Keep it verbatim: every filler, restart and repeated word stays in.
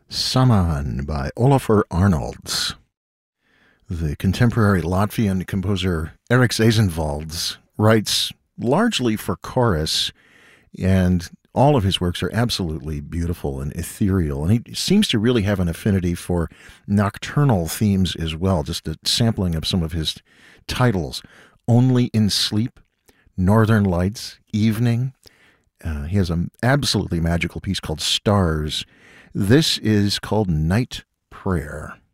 Saman by Olafur Arnalds. The contemporary Latvian composer Eriks Eizenvalds writes largely for chorus, and all of his works are absolutely beautiful and ethereal. And he seems to really have an affinity for nocturnal themes as well, just a sampling of some of his titles. Only in Sleep, Northern Lights, Evening. Uh, he has an absolutely magical piece called Stars. This is called Night Prayer.